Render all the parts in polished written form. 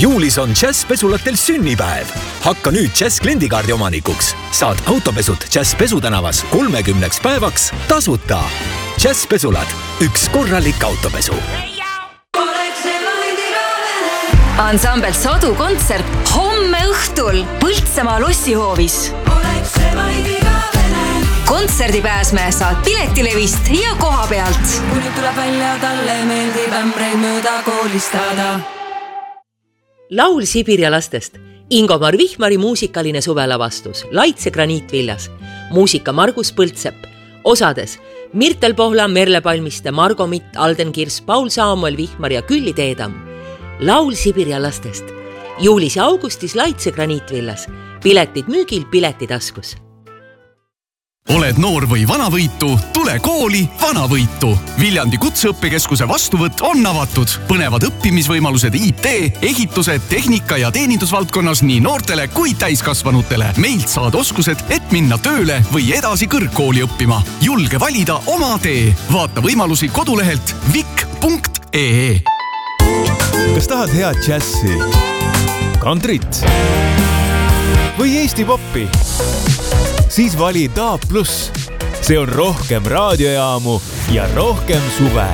Juulis on Jazz pesulatel sünnipäev. Hakka nüüd Jazz kliendikaardi omanikuks. Saad autopesud Jazz pesutänavas 30 päevaks tasuta. Jazz pesulad. Üks korralik autopesu. Ansambel Sadu kontsert homme õhtul Põltsamaa lossihoovis. Kontserdipääsme saad piletilevist ja koha pealt. Kuni tuleb välja, talle meeldib ämbreid mööda koolistada. Laul Sibiria lastest. Ingomar Vihmari muusikaline suvelavastus. Laitse graniitvillas. Muusika Margus Põltsepp. Osades Mirtel Pohla, Merle Palmiste, Margo Mitt, Alden Kirs, Paul Saamuel Vihmar ja Külli Teedam. Laul Sibiria lastest. Juulis ja augustis Laitse graniitvillas. Piletid müügil, piletitaskus. Oled noor või vanavõitu, tule kooli Vanavõitu. Viljandi kutseõppekeskuse vastuvõtt on avatud. Põnevad õppimisvõimalused IT, ehitused, tehnika ja teenindusvaldkonnas nii noortele kui täiskasvanutele. Meilt saad oskused, et minna tööle või edasi kõrgkooli õppima. Julge valida oma tee. Vaata võimalusi kodulehelt vik.ee. Kas tahad head džässi, kantrit või Eesti poppi? Siis vali DAB+. See on rohkem raadiojaamu ja rohkem suve.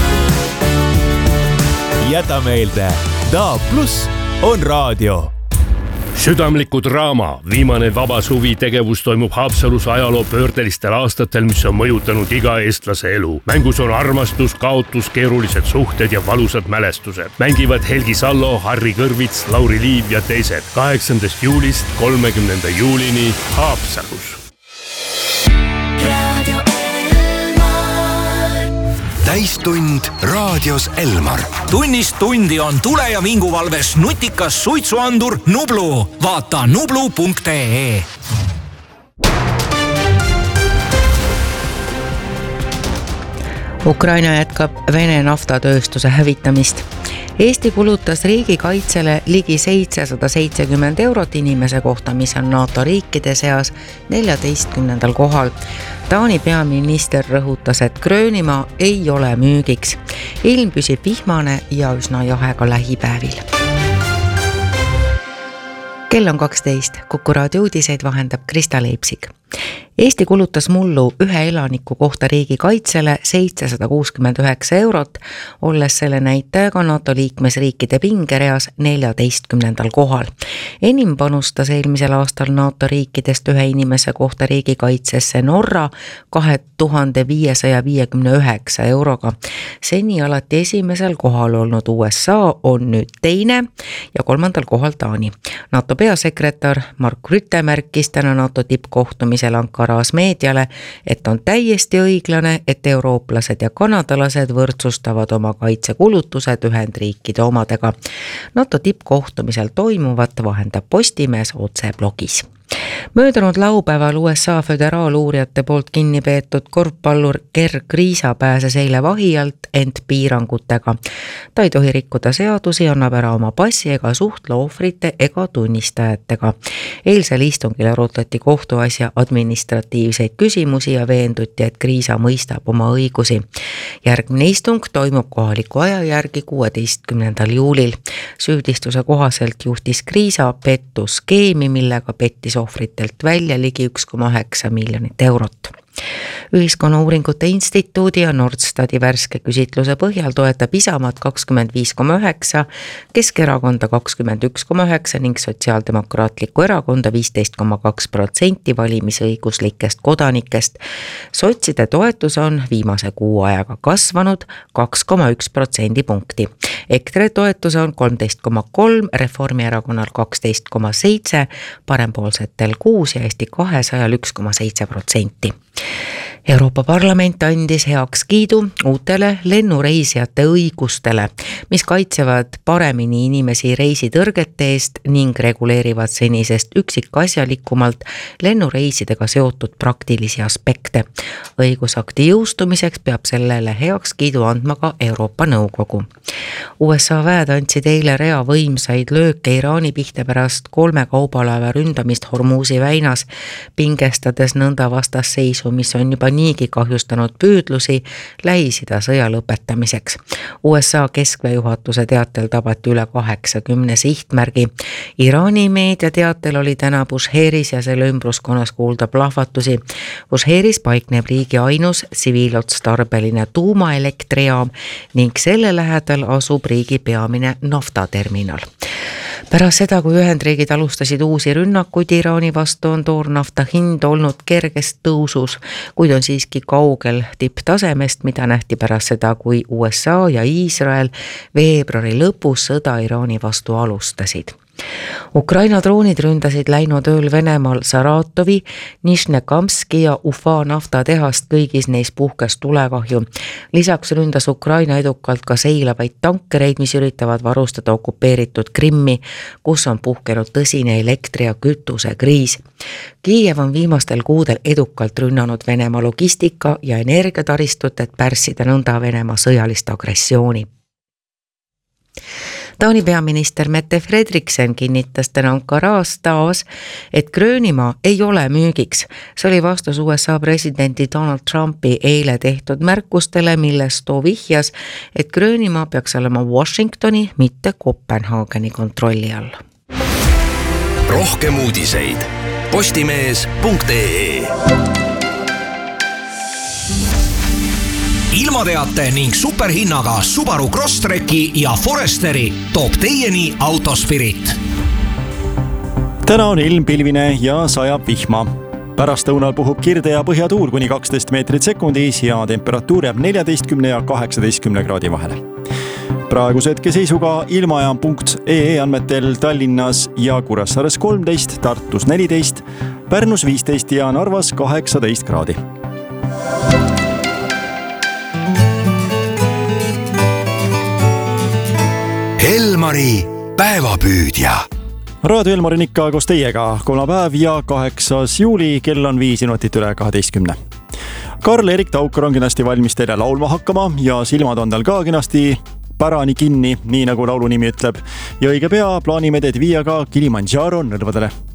Jäta meelde, DAB+ on raadio. Südamliku draama viimane vaba suvi tegevus toimub Haapsalus ajaloo pöördelistel aastatel, mis on mõjutanud iga eestlase elu. Mängus on armastus, kaotus, keerulised suhted ja valusad mälestused. Mängivad Helgi Sallo, Harri Kõrvits, Lauri Liiv ja teised. 8. juulist 30. juulini Haapsalus. Täistund raadios Elmar. Tunnist tundi on tule- ja vinguvalves nutikas suitsuandur Nublu. Vaata nublu.ee. Ukraina jätkab Vene naftatööstuse hävitamist. Eesti kulutas riigikaitsele ligi 770 eurot inimese kohta, mis on NATO riikide seas 14. kohal. Taani peaminister rõhutas, et Gröönimaa ei ole müügiks. Ilm püsib vihmane ja üsna jahe ka lähipäevil. Kell on 12. Kuku raadio uudiseid vahendab Krista Leipsik. Eesti kulutas mullu ühe elaniku kohta riigikaitsele 769 eurot, olles selle näitajaga NATO liikmesriikide pingereas 14. kohal. Enim panustas eelmisel aastal NATO riikidest ühe inimese kohta riigikaitsesse Norra 2559 euroga. Seni alati esimesel kohal olnud USA on nüüd teine ja 3. kohal Taani. NATO peasekretär Mark Rutte märkis täna NATO tippkohtumisel Ankaras meediale, et on täiesti õiglane, et eurooplased ja kanadalased võrdsustavad oma kaitsekulutused Ühendriikide omadega. NATO tippkohtumisel toimuvat vahendab Postimees otseblogis. Möödunud laupäeval USA föderaaluurijate poolt kinni peetud korvpallur Ger Kriisa pääses eile vahi alt, ent piirangutega. Ta ei tohi rikkuda seadusi, annab ära oma passi ega suhtle ohvrite ega tunnistajatega. Eilsel istungil arutati kohtuasja administratiivseid küsimusi ja veenduti, et Kriisa mõistab oma õigusi. Järgmine istung toimub kohaliku aja järgi 16. juulil. Süüdistuse kohaselt juhtis Kriisa pettusskeemi, millega pettis ohvritelt välja ligi 1,9 miljonit eurot. Ühiskonnauuringute instituudi ja Nordstati värske küsitluse põhjal toetab Isamaad 25,9, Keskerakonda 21,9 ning Sotsiaaldemokraatlikku erakonda 15,2% valimisõiguslikest kodanikest. Sotside toetus on viimase kuu ajaga kasvanud 2,1% punkti. EKRE toetus on 13,3, Reformierakonnal 12,7, parempoolsetel 6 ja Eesti 200 1,7%. Euroopa Parlament andis heakskiidu uutele lennureisijate õigustele, mis kaitsevad paremini inimesi reisitõrgete eest ning reguleerivad senisest üksikasjalikumalt lennureisidega seotud praktilisi aspekte. Õigusakti jõustumiseks peab sellele heakskiidu andma ka Euroopa Nõukogu. USA väed andsid eile rea võimsaid lööke Iraani pihta pärast 3 kaubalaeva ründamist Hormuzi väinas, pingestades nõnda vastasseisu, mis on juba niigi kahjustanud püüdlusi Lähis-Ida sõja lõpetamiseks. USA keskväejuhatuse teatel tabati üle 80 sihtmärgi. Iraani meedia teatel oli täna Busheiris ja selle ümbruskonnas kuulda plahvatusi. Busheiris paikneb riigi ainus tsiviilotstarbeline tuumaelektrijaam ning selle lähedal asub riigi peamine naftaterminal. Pärast seda, kui Ühendriigid alustasid uusi rünnakuid Iraani vastu, on toornafta hind olnud kergest tõusus, kuid on siiski kaugel tipptasemest, mida nähti pärast seda, kui USA ja Iisrael veebruari lõpus sõda Iraani vastu alustasid. Ukraina droonid ründasid läinud ööl Venemaal Saratovi, Nižnekamski ja Ufa naftatehast, kõigis neis puhkes tulekahju. Lisaks ründas Ukraina edukalt ka seilavaid tankereid, mis üritavad varustada okupeeritud Krimmi, kus on puhkenud tõsine elektri- ja kütusekriis. Kiiev on viimastel kuudel edukalt rünnanud Venemaa logistika ja energiataristut, et pärssida nõnda Venemaa sõjalist agressiooni. Taani peaminister Mette Frederiksen kinnitas täna Ankaras taas, et Gröönimaa ei ole müügiks. See oli vastus USA presidendi Donald Trumpi eile tehtud märkustele, milles too vihjas, et Gröönimaa peaks olema Washingtoni, mitte Kopenhaageni kontrolli all. Rohkem uudiseid postimees.ee. Ilmateate ning superhinnaga Subaru Crosstreki ja Foresteri toob teieni Autospirit. Täna on ilm pilvine ja sajab vihma. Pärast õunal puhub kirde ja põhjatuul kuni 12 meetrit sekundis ja temperatuur jääb 14 ja 18 kraadi vahele. Praeguse hetke seisuga ilmajaam.ee andmetel Tallinnas ja Kuressaares 13, Tartus 14, Pärnus 15 ja Narvas 18 kraadi. Elmari päevapüüdja. Raadio Elmar on ikka koos teiega, kolmapäev ja 8. juuli, kell on 5 minutit üle 12. Karl-Erik Taukar on kenasti valmis teile laulma hakkama ja silmad on tal ka kenasti pärani kinni, nii nagu laulu nimi ütleb. Ja õige pea plaanime teid viia ka Kilimanjaro nõlvadele.